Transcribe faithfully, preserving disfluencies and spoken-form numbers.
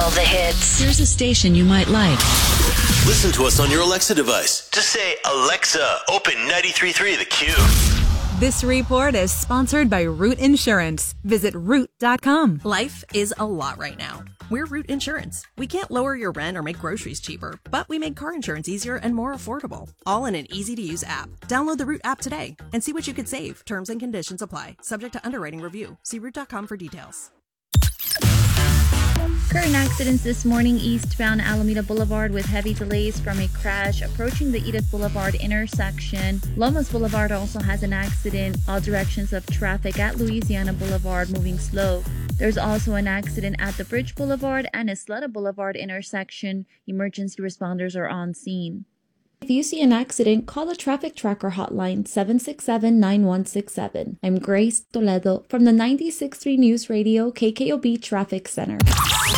all the hits. Here's a station you might like. Listen to us on your Alexa device. Just say, Alexa, open ninety-three point three The Q. This report is sponsored by Root Insurance. Visit root dot com. Life is a lot right now. We're Root Insurance. We can't lower your rent or make groceries cheaper, but we make car insurance easier and more affordable. All in an easy-to-use app. Download the Root app today and see what you could save. Terms and conditions apply. Subject to underwriting review. See root dot com for details. Current accidents this morning eastbound Alameda Boulevard with heavy delays from a crash approaching the Edith Boulevard intersection. Lomas Boulevard also has an accident. All directions of traffic at Louisiana Boulevard moving slow. There's also an accident at the Bridge Boulevard and Isleta Boulevard intersection. Emergency responders are on scene. If you see an accident, call the Traffic Tracker hotline seven six seven, nine one six seven. I'm Grace Toledo from the ninety-six point three News Radio K K O B Traffic Center.